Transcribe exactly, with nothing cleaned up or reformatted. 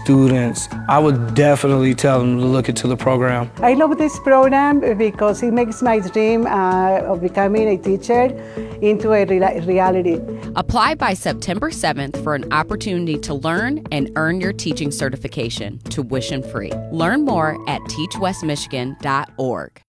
students, I would definitely tell them to look into the program. I love this program because it makes my dream uh, of becoming a teacher into a re- reality. Apply by September seventh for an opportunity to learn and earn your teaching certification, tuition free. Learn more at teach west michigan dot org.